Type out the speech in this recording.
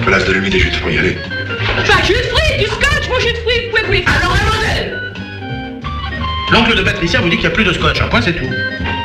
place de l'humide et jus de fruits, allez. Enfin, jus de fruits, du scotch, mon jus de fruits, oui. Alors, un modèle. L'oncle de Patricia vous dit qu'il n'y a plus de scotch, un point c'est tout.